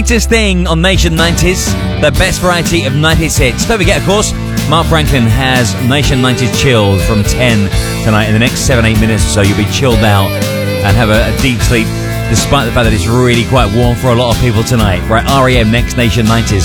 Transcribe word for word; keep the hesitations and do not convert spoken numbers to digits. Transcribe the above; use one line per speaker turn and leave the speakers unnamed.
latest thing on Nation nineties, the best variety of nineties hits. Don't forget, of course, Mark Franklin has Nation nineties Chilled from ten tonight. In the next seven, eight minutes or so, you'll be chilled out and have a, a deep sleep, despite the fact that it's really quite warm for a lot of people tonight. Right, R E M next, Nation nineties.